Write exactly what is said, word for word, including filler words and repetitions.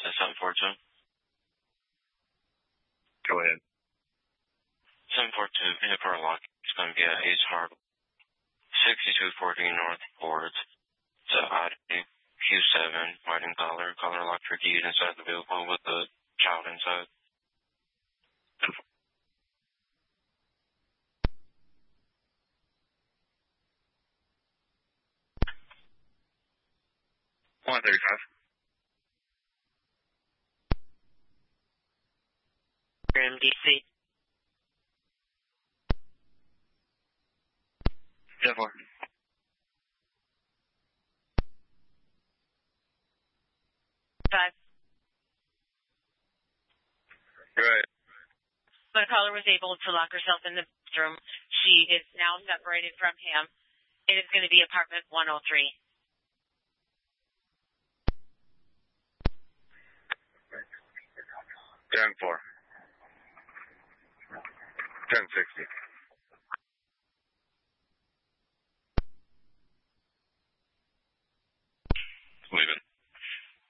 to seven four two. Go ahead. seven four two, vehicle lock. It's going to be at Ace Harbor, sixty-two forty North Ford. It's a Audi Q seven, white in color, color lock for keys inside the vehicle with the child inside. one thirty-five. M D C. ten four. Five. Right. The caller was able to lock herself in the bedroom. She is now separated from him. It is going to be apartment one oh three. ten four. ten sixty.